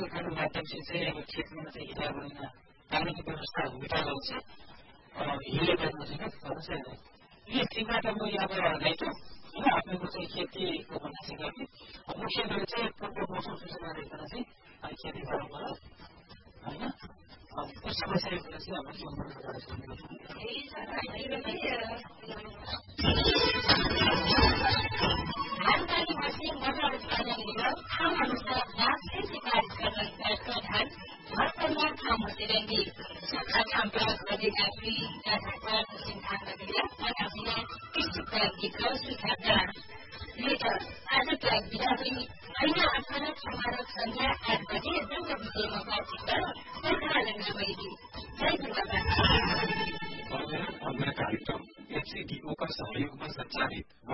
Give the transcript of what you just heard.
गोर्खाको माध्यमसित चाहिँ अब खेतमा चाहिँ हिला गर्न पानीको व्यवस्था हुँदालाई चाहिँ हिले गर्न चाहिँ गर्नु छैन। यी तीबाट म अब दायित्व होइन आफ्नो चाहिँ खेतीको भन्दा चाहिँ गर्ने मुख्य गरी चाहिँ पूर्व मौसम सूचना रहेर चाहिँ खेती गराउनु होइन त्यसको चाहिँ कुरा चाहिँ अब धानबारी बस्ने मजा उत्पादन निगम ठाउँ अनुसार राष्ट्रिय सिफारिस गर्न धान घर परिवार ठाउँहरूतिर नि सुक्खा ठाउँ प्रयोग गरेका धानका किसिम धान लगेर बनाउन कृषि प्रयोग विक्रम सुझावका लेटर आज प्रयोग विधा पनि ऐना 18 समारोह सन्ध्या 8 बजे रङ्ग विषयमा बातचित गर्न सरकारले नभएकी जय दुर्गा कार्यक्रम एफसीडीओ का सहयोगमा सञ्चालित